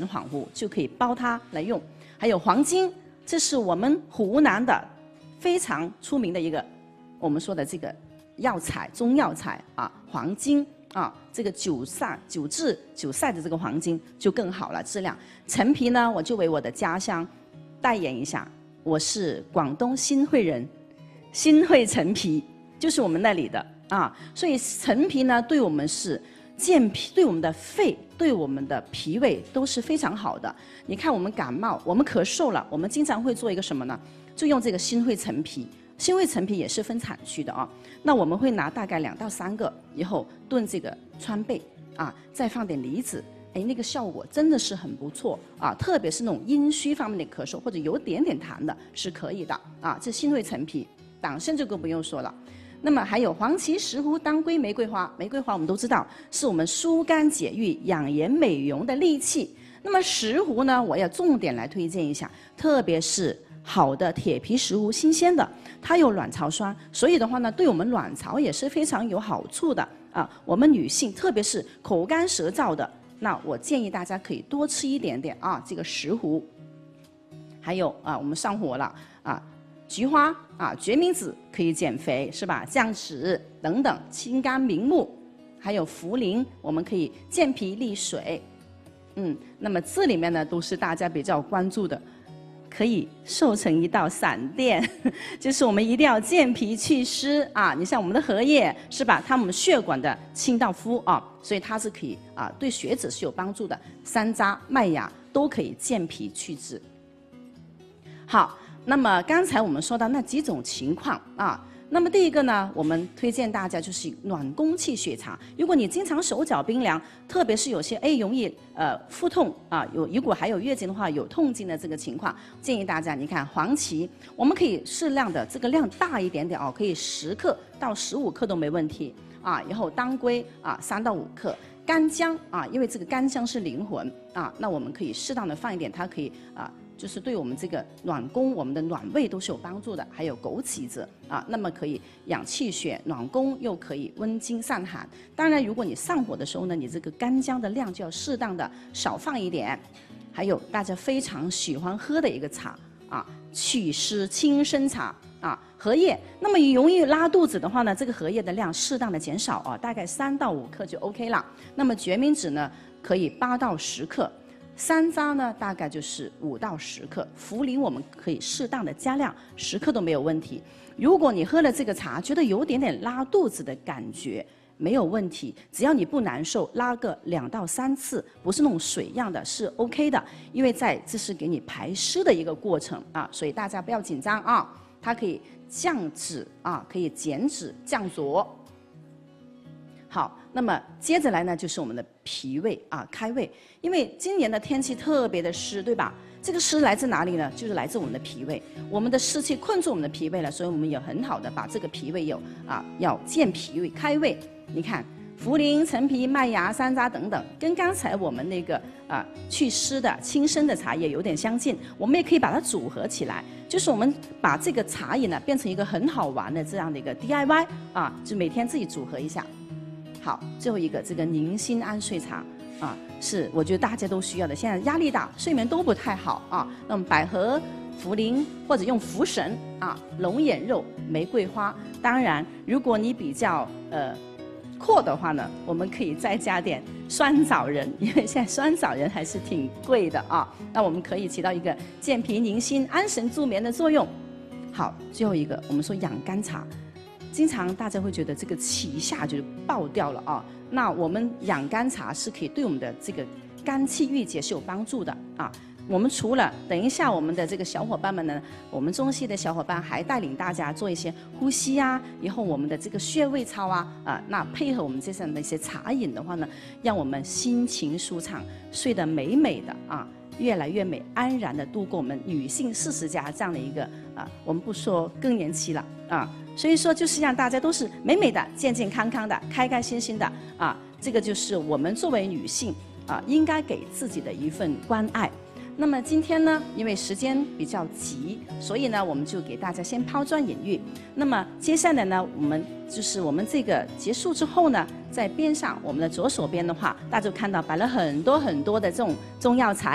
神恍惚，就可以煲它来用。还有黄精，这是我们湖南的非常出名的一个我们说的这个药材，中药材啊，黄精啊，这个久治久晒的这个黄精就更好了，质量。陈皮呢，我就为我的家乡代言一下，我是广东新会人，新会陈皮就是我们那里的啊，所以陈皮呢，对我们是健脾，对我们的肺，对我们的脾胃都是非常好的。你看我们感冒，我们咳嗽了，我们经常会做一个什么呢？就用这个新会陈皮。新会陈皮也是分产区的啊，那我们会拿大概2到3个，以后炖这个川贝啊，再放点梨子，哎，那个效果真的是很不错啊，特别是那种阴虚方面的咳嗽或者有点痰的，是可以的啊。这新会陈皮，党参就更不用说了。那么还有黄芪、石斛、当归、玫瑰花。玫瑰花我们都知道是我们疏肝解郁、养颜美容的利器。那么石斛呢，我要重点来推荐一下，特别是好的铁皮石斛，新鲜的，它有卵巢酸，所以的话呢，对我们卵巢也是非常有好处的啊。我们女性，特别是口干舌燥的，那我建议大家可以多吃一点点啊，这个石斛。还有啊，我们上火了啊，菊花啊，决明子可以减肥是吧？降脂等等，清肝明目。还有茯苓，我们可以健脾利水。那么这里面呢，都是大家比较关注的。可以瘦成一道闪电，就是我们一定要健脾祛湿啊！你像我们的荷叶是吧？它我们血管的清道夫啊，所以它是可以啊，对血脂是有帮助的。山楂、麦芽都可以健脾祛脂。好，那么刚才我们说到那几种情况啊。那么第一个呢，我们推荐大家就是暖宫气血茶。如果你经常手脚冰凉，特别是有些容易腹痛啊，如果还有月经的话有痛经的这个情况，建议大家你看黄芪，我们可以适量的这个量大一点点哦，可以10克到15克都没问题啊。然后当归啊3到5克，干姜啊，因为这个干姜是灵魂啊，那我们可以适当的放一点，它可以啊。就是对我们这个暖宫、我们的暖胃都是有帮助的，还有枸杞子啊，那么可以养气血、暖宫，又可以温经散寒。当然，如果你上火的时候呢，你这个干姜的量就要适当的少放一点。还有大家非常喜欢喝的一个茶啊，祛湿清参茶啊，荷叶。那么容易拉肚子的话呢，这个荷叶的量适当的减少啊，大概3到5克就 OK 了。那么决明子呢，可以8到10克。山楂呢，大概就是5到10克，茯苓我们可以适当的加量，10克都没有问题。如果你喝了这个茶，觉得有点点拉肚子的感觉，没有问题，只要你不难受，拉个2到3次，不是那种水样的，是 OK 的。因为这是给你排湿的一个过程啊，所以大家不要紧张啊，它可以降脂啊，可以减脂降浊。好，那么接着来呢，就是我们的脾胃啊，开胃。因为今年的天气特别的湿，对吧？这个湿来自哪里呢？就是来自我们的脾胃。我们的湿气困住我们的脾胃了，所以我们也很好的把这个脾胃要健脾胃、开胃。你看，茯苓、陈皮、麦芽、山楂等等，跟刚才我们那个祛湿的清参的茶叶有点相近。我们也可以把它组合起来，就是我们把这个茶饮呢变成一个很好玩的这样的一个 DIY 啊，就每天自己组合一下。好，最后一个这个宁心安睡茶啊，是我觉得大家都需要的。现在压力大，睡眠都不太好啊。那么百合、茯苓或者用茯神啊、龙眼肉、玫瑰花。当然，如果你比较阔的话呢，我们可以再加点酸枣仁，因为现在酸枣仁还是挺贵的啊。那我们可以起到一个健脾宁心、安神助眠的作用。好，最后一个我们说养肝茶。经常大家会觉得这个起一下就爆掉了啊，那我们养肝茶是可以对我们的这个肝气郁结是有帮助的啊。我们除了等一下我们的这个小伙伴们呢，我们中西的小伙伴还带领大家做一些呼吸啊，以后我们的这个穴位操啊，那配合我们这上的一些茶饮的话呢，让我们心情舒畅，睡得美美的啊，越来越美，安然的度过我们女性40+这样的一个我们不说更年期了啊。所以说，就是让大家都是美美的、健健康康的、开开心心的啊！这个就是我们作为女性啊，应该给自己的一份关爱。那么今天呢，因为时间比较急，所以呢，我们就给大家先抛砖引玉。那么接下来呢，我们这个结束之后呢，在边上我们的左手边的话，大家就看到摆了很多很多的这种中药材。